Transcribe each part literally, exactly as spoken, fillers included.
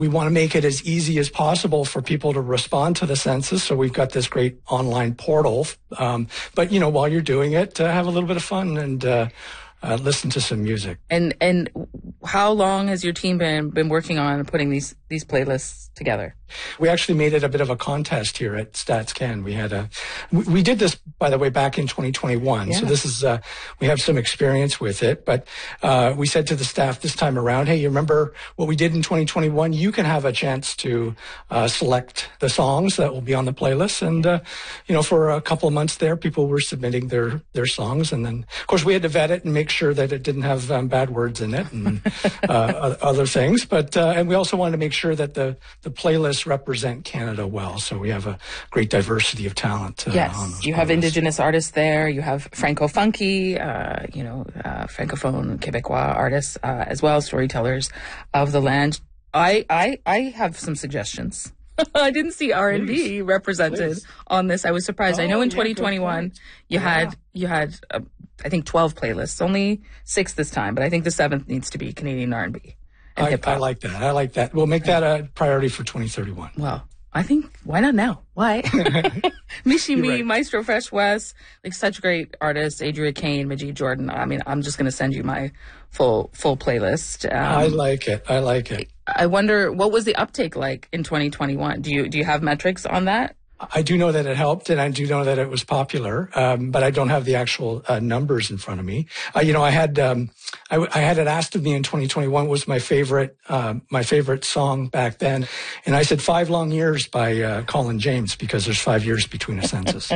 We want to make it as easy as possible for people to respond to the census. So we've got this great online portal. Um, but, you know, while you're doing it, uh, have a little bit of fun and uh, uh, listen to some music. And and how long has your team been been working on putting these these playlists together? We actually made it a bit of a contest here at StatsCan. We had a, we, we did this, by the way, back in twenty twenty-one. Yeah. So this is, uh, we have some experience with it, but, uh, we said to the staff this time around, hey, you remember what we did in twenty twenty-one? You can have a chance to, uh, select the songs that will be on the playlist. And, uh, you know, for a couple of months there, people were submitting their, their songs. And then, of course, we had to vet it and make sure that it didn't have um, bad words in it and, uh, other things. But, uh, and we also wanted to make sure that the, the playlists represent Canada well. So we have a great diversity of talent. Uh, yes, on those you have playlists. Indigenous artists there. You have Franco-funky, uh, you know, uh, Francophone, Quebecois artists uh, as well, storytellers of the land. I I, I have some suggestions. I didn't see R and B Please. represented Please. on this. I was surprised. Oh, I know in yeah, twenty twenty-one you yeah. had you had uh, I think twelve playlists, only six this time, but I think the seventh needs to be Canadian R and B. I, I like that. I like that. We'll make that a priority for twenty thirty-one. Well, I think, why not now? Why? Mishi Me, right. Maestro Fresh West, like such great artists, Adria Kane, Majid Jordan. I mean, I'm just going to send you my full full playlist. Um, I like it. I like it. I wonder, what was the uptake like in twenty twenty-one? Do you do you have metrics on that? I do know that it helped, and I do know that it was popular, um, but I don't have the actual uh, numbers in front of me. Uh, you know, I had um, I, I had it asked of me in twenty twenty-one what was my favorite uh, my favorite song back then, and I said Five Long Years by uh, Colin James, because there's five years between a census.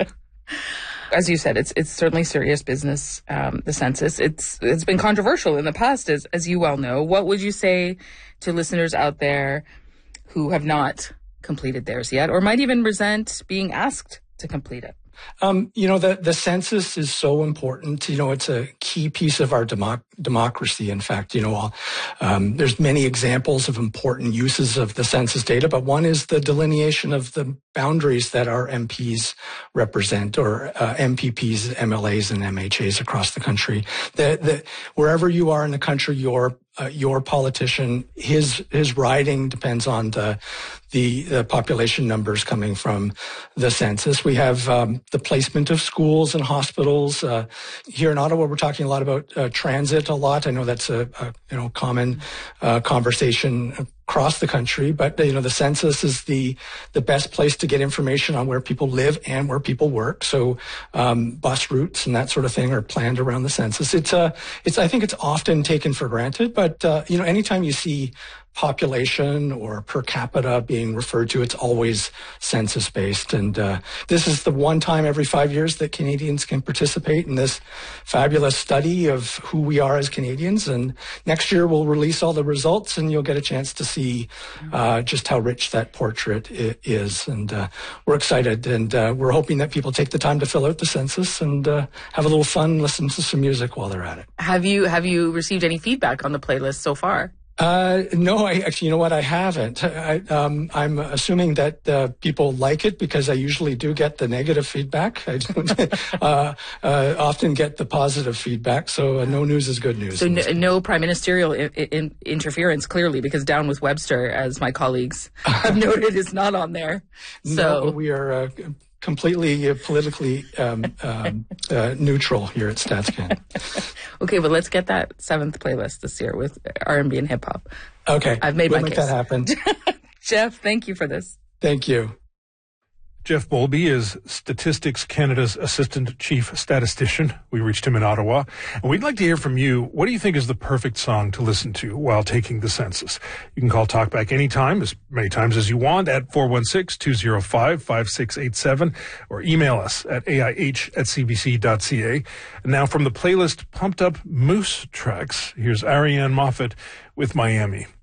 As you said, it's it's certainly serious business. Um, the census, it's it's been controversial in the past, as as you well know. What would you say to listeners out there who have not completed theirs yet, or might even resent being asked to complete it? Um, you know, the, the census is so important. You know, it's a key piece of our democ- democracy. In fact, you know, um, there's many examples of important uses of the census data, but one is the delineation of the boundaries that our M Ps represent, or uh, M P Ps, M L As, and M H As across the country. The, the, wherever you are in the country, your uh, your politician, his his riding depends on the the, the population numbers coming from the census. We have um, the placement of schools and hospitals. Uh, here in Ottawa, we're talking a lot about uh, transit a lot. I know that's a, a you know common uh, conversation across the country, but you know the census is the the best place to get information on where people live and where people work. So um, bus routes and that sort of thing are planned around the census. It's uh, it's I think it's often taken for granted, but uh, you know anytime you see population or per capita being referred to, it's always census based. And uh, this is the one time every five years that Canadians can participate in this fabulous study of who we are as Canadians. And next year we'll release all the results, and you'll get a chance to see uh, just how rich that portrait I- is. And uh, we're excited, and uh, we're hoping that people take the time to fill out the census and uh, have a little fun, listen to some music while they're at it. Have you have you received any feedback on the playlist so far? Uh, no, I actually, you know what? I haven't. I, um, I'm assuming that uh, people like it, because I usually do get the negative feedback. I don't uh, uh, often get the positive feedback. So uh, no news is good news. So no, no prime ministerial I- I- interference, clearly, because Down with Webster, as my colleagues have noted, is not on there. So no, we are uh, completely uh, politically um, um, uh, neutral here at StatsCan. Okay, well, let's get that seventh playlist this year with R and B and hip hop. Okay, I've made we'll my make case. that happen. Jeff, thank you for this. Thank you. Jeff Bowlby is Statistics Canada's Assistant Chief Statistician. We reached him in Ottawa. And we'd like to hear from you. What do you think is the perfect song to listen to while taking the census? You can call Talkback anytime, as many times as you want, at four one six, two zero five, five six eight seven, or email us at A I H at C B C dot C A. And now from the playlist Pumped Up Moose Tracks, here's Ariane Moffat with Miami.